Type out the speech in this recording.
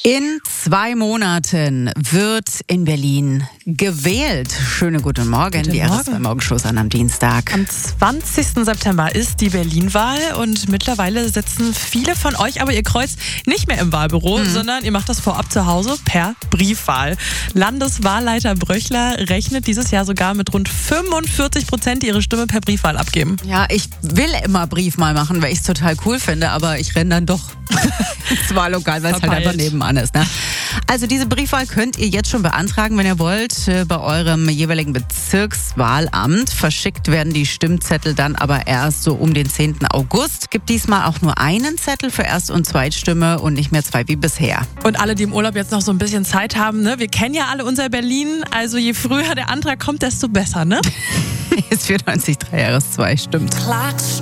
In 2 Monaten wird in Berlin gewählt. Schönen guten Morgen. Guten Die RS2 Morgenshow an am Dienstag. Am 20. September ist die Berlin-Wahl und mittlerweile sitzen viele von euch aber ihr Kreuz nicht mehr im Wahlbüro, sondern ihr macht das vorab zu Hause per Briefwahl. Landeswahlleiter Bröchler rechnet dieses Jahr sogar mit rund 45%, die ihre Stimme per Briefwahl abgeben. Ja, ich will immer Briefwahl machen, weil ich es total cool finde, aber ich renne dann doch ins Wahllokal, weil es halt einfach nebenan ist. Ne? Also diese Briefwahl könnt ihr jetzt schon beantragen, wenn ihr wollt, bei eurem jeweiligen Bezirkswahlamt. Verschickt werden die Stimmzettel dann aber erst so um den 10. August. Gibt diesmal auch nur einen Zettel für Erst- und Zweitstimme und nicht mehr 2 wie bisher. Und alle, die im Urlaub jetzt noch so ein bisschen Zeit haben, ne? Wir kennen ja alle unser Berlin, also je früher der Antrag kommt, desto besser, ne? Ist 94.3 RS2, stimmt.